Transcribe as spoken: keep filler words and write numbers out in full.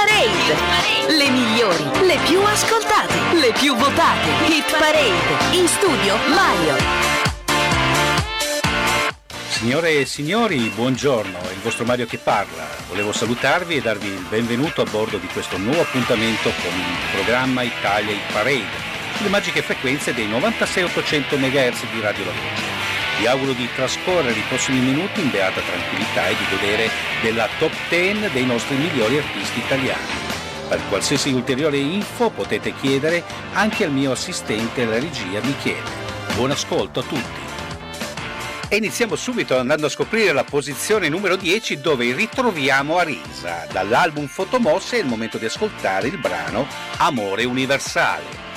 Parade! Le migliori, le più ascoltate, le più votate. Hit Parade. In studio Mario. Signore e signori, buongiorno, è il vostro Mario che parla. Volevo salutarvi e darvi il benvenuto a bordo di questo nuovo appuntamento con il programma Italia Hit Parade, sulle magiche frequenze dei novantasei ottocento megahertz di Radio La Voce. Vi auguro di trascorrere i prossimi minuti in beata tranquillità e di godere della top dieci dei nostri migliori artisti italiani. Per qualsiasi ulteriore info potete chiedere anche al mio assistente alla regia Michele. Buon ascolto a tutti. E iniziamo subito andando a scoprire la posizione numero dieci, dove ritroviamo Arisa. Dall'album Fotomosse è il momento di ascoltare il brano Amore Universale.